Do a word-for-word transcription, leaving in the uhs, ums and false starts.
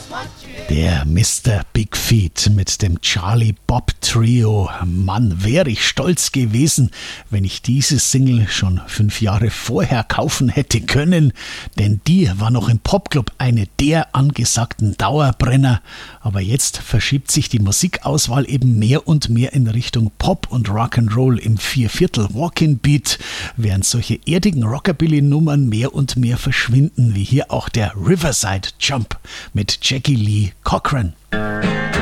Der Mister Big Feet mit dem Charlie Bob Trio. Mann, wäre ich stolz gewesen, wenn ich diese Single schon fünf Jahre vorher kaufen hätte können, denn die war noch im Popclub eine der angesagten Dauerbrenner. Aber jetzt verschiebt sich die Musikauswahl eben mehr und mehr in Richtung Pop und Rock'n'Roll im Vierviertel Walk-in-Beat, während solche erdigen Rockabilly-Nummern mehr und mehr verschwinden, wie hier auch der Riverside Jump mit Jackie Lee Cochran.